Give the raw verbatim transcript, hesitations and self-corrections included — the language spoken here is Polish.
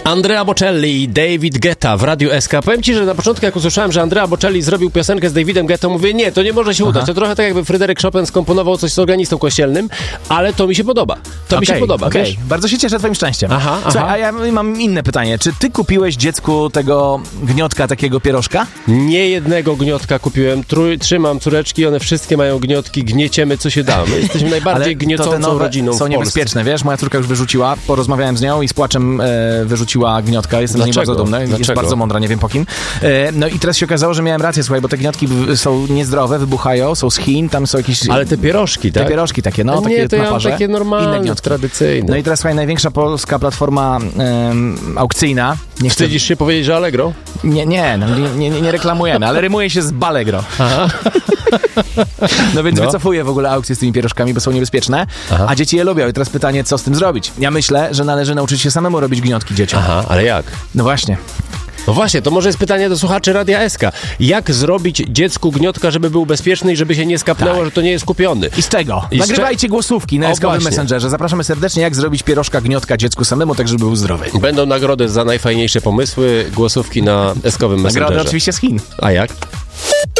Andrea Bocelli i David Guetta w Radiu S K. Powiem ci, że na początku jak usłyszałem, że Andrea Bocelli zrobił piosenkę z Davidem Guettą, mówię, nie, to nie może się udać. Aha. To trochę tak jakby Fryderyk Chopin skomponował coś z organistą kościelnym, ale to mi się podoba. To okay, mi się podoba, okay. wiesz? Bardzo się cieszę twoim szczęściem. Aha, aha. Słuchaj, a ja mam inne pytanie. Czy ty kupiłeś dziecku tego gniotka, takiego pierożka? Nie jednego gniotka kupiłem, trój, trzymam córeczki, one wszystkie mają gniotki, gnieciemy co się da. My jesteśmy najbardziej gniecącą rodziną w są Polsce. niebezpieczne, wiesz? Moja córka już wyrzuciła, porozmawiałem z nią i z płaczem e, wyrzuciła gniotka. Jestem z niej bardzo dumny. Jest Dlaczego? bardzo mądra, nie wiem po kim. E, no i teraz się okazało, że miałem rację, słuchaj, bo te gniotki w, są niezdrowe, wybuchają, są z Chin, tam są jakieś... Ale te pierożki, tak? Te pierożki takie, no, A takie nie, to na ja mam parze. takie normalne, Inne gnotki. tradycyjne. No i teraz, słuchaj, największa polska platforma um, aukcyjna. Nie chcę... Wstydzisz się powiedzieć, że Allegro? Nie, nie, no, nie, nie, nie reklamujemy, ale rymuje się z Balegro. Aha. No więc No. wycofuję w ogóle aukcje z tymi pierożkami, bo są niebezpieczne, Aha. a dzieci je lubią. I teraz pytanie, co z tym zrobić? Ja myślę, że należy nauczyć się samemu robić gniotki dzieciom. Aha, ale jak? No właśnie. No właśnie, to może jest pytanie do słuchaczy Radia S K. Jak zrobić dziecku gniotka, żeby był bezpieczny i żeby się nie skapnęło, Tak. że to nie jest kupiony? I z czego? I z Nagrywajcie głosówki na O, S K-owym właśnie. Messengerze. Zapraszamy serdecznie, jak zrobić pierożka gniotka dziecku samemu, tak żeby był zdrowy. Będą nagrody za najfajniejsze pomysły, głosówki na S K-owym Messengerze. Nagrody oczywiście z Chin. A jak?